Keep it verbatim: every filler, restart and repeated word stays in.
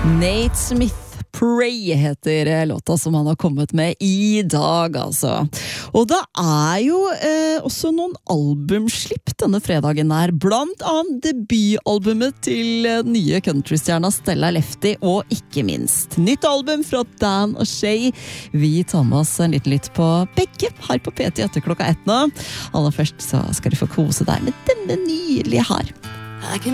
Nate Smith, Pray heter låta som han har kommet med i dag, altså. Og det er jo eh, også noen albumslipp denne fredagen her, blant annet debutalbumet til nye countrystjerna Stella Lefty, og ikke minst nytt album fra Dan og Shay. Vi tar med oss en liten lytt på begge her på P T etter klokka ett nå. Aller først så skal du få kose deg med denne nydelige her. I can